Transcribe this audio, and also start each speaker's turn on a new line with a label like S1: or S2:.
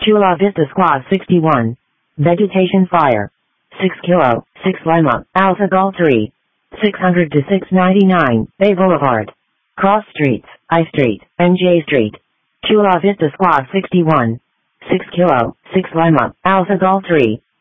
S1: Chula Vista Squad 61. Vegetation Fire. 6 Kilo, 6 Lima, Alpha Golf 3. 600 to 699, Bay Boulevard. Cross Streets, I Street, NJ Street. Chula Vista Squad 61. 6 Kilo, 6 Lima, Alpha Golf 3.